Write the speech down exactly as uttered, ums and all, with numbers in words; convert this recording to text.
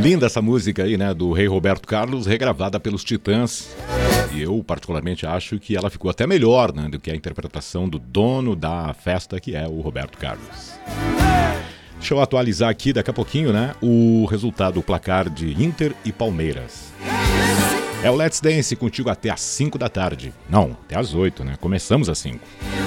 Linda essa música aí, né, do Rei Roberto Carlos, regravada pelos Titãs. E eu, particularmente, acho que ela ficou até melhor, né, do que a interpretação do dono da festa, que é o Roberto Carlos. Deixa eu atualizar aqui daqui a pouquinho, né, o resultado, o placar de Inter e Palmeiras. É o Let's Dance contigo até às cinco da tarde. Não, até às oito, né? Começamos às cinco.